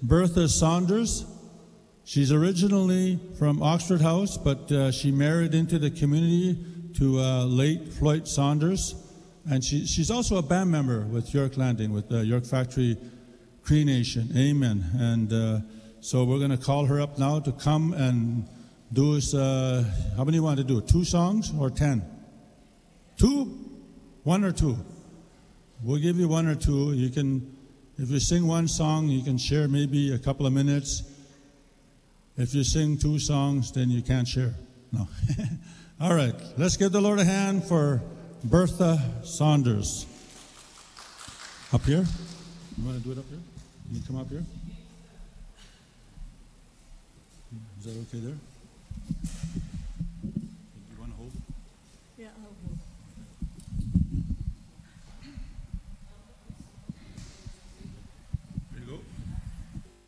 Bertha Saunders. She's originally from Oxford House, but she married into the community to late Floyd Saunders. And she's also a band member with York Landing, with York Factory Cree Nation. Amen. And so we're going to call her up now to come and do us, how many you want to do? 2 songs or 10? 2? 1 or 2? We'll give you 1 or 2. You can, if you sing 1 song, you can share maybe a couple of minutes. If you sing 2 songs, then you can't share. No. All right. Let's give the Lord a hand for Bertha Saunders. Up here? You want to do it up here? Can you come up here? Is that okay there? Do you want to hold? Yeah, I'll hold.